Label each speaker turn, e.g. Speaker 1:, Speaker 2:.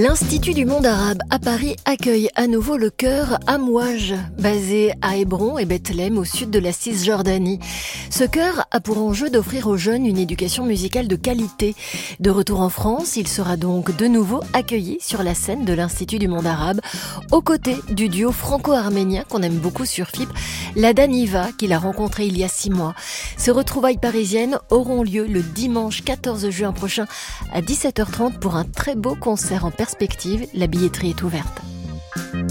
Speaker 1: L'Institut du monde arabe à Paris accueille à nouveau le chœur Amouage, basé à Hébron et Bethléem au sud de la Cisjordanie. Ce chœur a pour enjeu d'offrir aux jeunes une éducation musicale de qualité. De retour en France, il sera donc de nouveau accueilli sur la scène de l'Institut du monde arabe, aux côtés du duo franco-arménien qu'on aime beaucoup sur FIP, la Daniva, qu'il a rencontré il y a 6 mois. Ces retrouvailles parisiennes auront lieu le dimanche 14 juin prochain à 17h30 pour un très beau concert en perspective. La billetterie est ouverte.